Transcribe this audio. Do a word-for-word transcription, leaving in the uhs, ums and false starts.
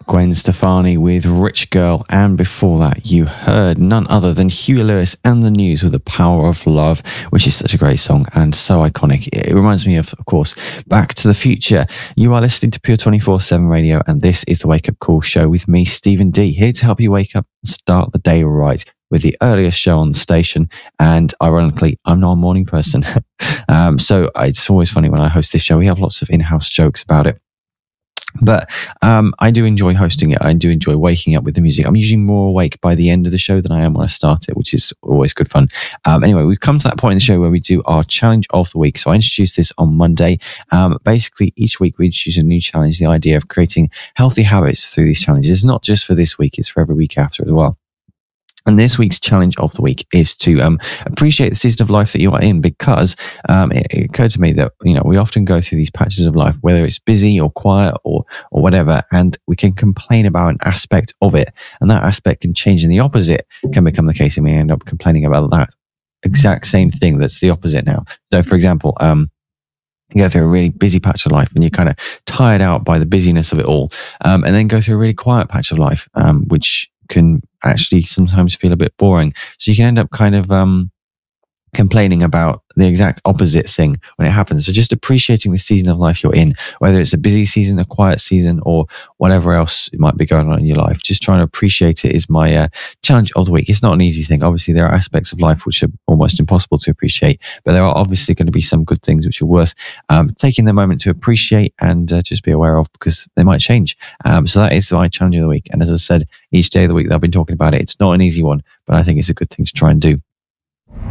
Gwen Stefani with Rich Girl, and before that you heard none other than Huey Lewis and the News with The Power of Love, which is such a great song and so iconic. It reminds me of, of course, Back to the Future. You are listening to Pure twenty-four seven Radio, and this is the Wake Up Call show with me, Stephen D, here to help you wake up and start the day right with the earliest show on the station. And ironically, I'm not a morning person. um, so it's always funny when I host this show. We have lots of in-house jokes about it. But um, I do enjoy hosting it. I do enjoy waking up with the music. I'm usually more awake by the end of the show than I am when I start it, which is always good fun. Um, anyway, we've come to that point in the show where we do our challenge of the week. So I introduced this on Monday. Um, basically, each week we introduce a new challenge, the idea of creating healthy habits through these challenges. It's not just for this week, it's for every week after as well. And this week's challenge of the week is to um, appreciate the season of life that you are in, because um, it, it occurred to me that, you know, we often go through these patches of life, whether it's busy or quiet or or whatever, and we can complain about an aspect of it, and that aspect can change, and the opposite can become the case, and we end up complaining about that exact same thing that's the opposite now. So, for example, um, you go through a really busy patch of life and you're kind of tired out by the busyness of it all, um, and then go through a really quiet patch of life, um, which can actually sometimes feel a bit boring. So you can end up kind of um, complaining about the exact opposite thing when it happens. So just appreciating the season of life you're in, whether it's a busy season, a quiet season, or whatever else might be going on in your life, just trying to appreciate it is my uh, challenge of the week. It's not an easy thing. Obviously, there are aspects of life which are almost impossible to appreciate, but there are obviously going to be some good things which are worth um, taking the moment to appreciate and uh, just be aware of, because they might change. Um, so that is my challenge of the week. And as I said, each day of the week that I've been talking about it, it's not an easy one, but I think it's a good thing to try and do.